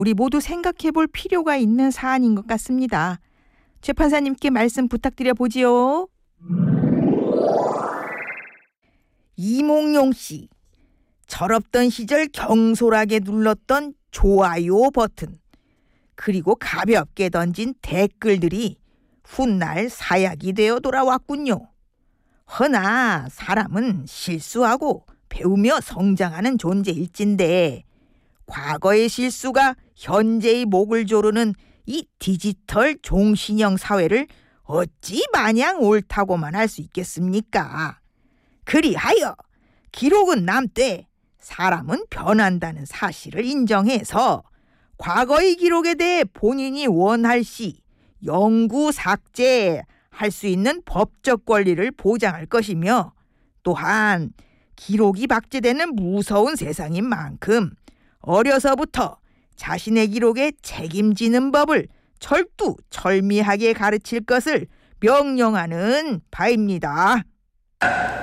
우리 모두 생각해 볼 필요가 있는 사안인 것 같습니다. 재판사님께 말씀 부탁드려 보지요. 이몽룡 씨, 철없던 시절 경솔하게 눌렀던 좋아요 버튼, 그리고 가볍게 던진 댓글들이 훗날 사약이 되어 돌아왔군요. 허나 사람은 실수하고 배우며 성장하는 존재일진데 과거의 실수가 현재의 목을 조르는 이 디지털 종신형 사회를 어찌 마냥 옳다고만 할 수 있겠습니까? 그리하여 기록은 남되 사람은 변한다는 사실을 인정해서 과거의 기록에 대해 본인이 원할 시 영구 삭제할 수 있는 법적 권리를 보장할 것이며, 또한 기록이 박제되는 무서운 세상인 만큼 어려서부터 자신의 기록에 책임지는 법을 철두철미하게 가르칠 것을 명령하는 바입니다.